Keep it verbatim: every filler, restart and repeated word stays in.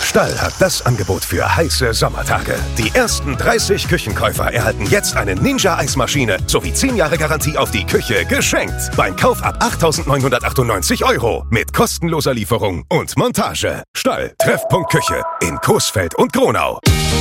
Stall hat das Angebot für heiße Sommertage. Die ersten dreißig Küchenkäufer erhalten jetzt eine Ninja-Eismaschine sowie zehn Jahre Garantie auf die Küche geschenkt. Beim Kauf ab achttausendneunhundertachtundneunzig Euro mit kostenloser Lieferung und Montage. Stall, Treffpunkt Küche in Coesfeld und Gronau.